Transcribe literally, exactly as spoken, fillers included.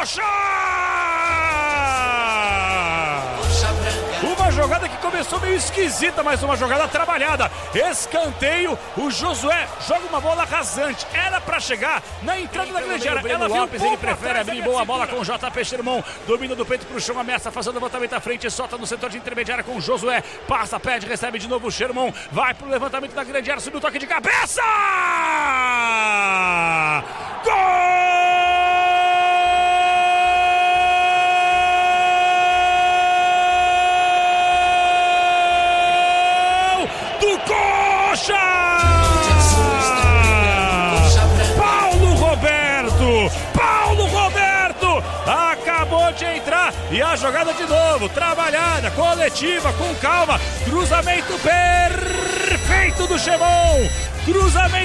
Coxa! Uma jogada que começou meio esquisita, mas uma jogada trabalhada. Escanteio, o Josué joga uma bola rasante. Era pra chegar na entrada da grande área. Ela viu Lopes, um ele prefere abrir boa bola com o J P Sherman. Domina do peito pro chão, ameaça fazendo o levantamento à frente, solta no setor de intermediária com o Josué. Passa, pede, recebe de novo o Sherman. Vai pro levantamento da grande área, subiu o toque de cabeça! Gol! Do Coxa! Paulo Roberto! Paulo Roberto! Acabou de entrar e a jogada de novo, trabalhada, coletiva, com calma. Cruzamento perfeito do Sherman. Cruzamento